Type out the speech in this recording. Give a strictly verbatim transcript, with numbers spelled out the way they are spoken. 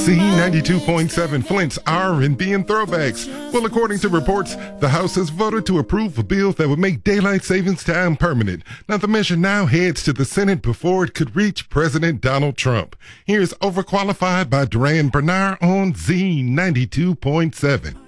Z ninety-two point seven, Flint's R and B and throwbacks. Well, according to reports, the House has voted to approve a bill that would make daylight savings time permanent. Now, the measure now heads to the Senate before it could reach President Donald Trump. Here's Overqualified by Duran Bernard on Z ninety-two point seven.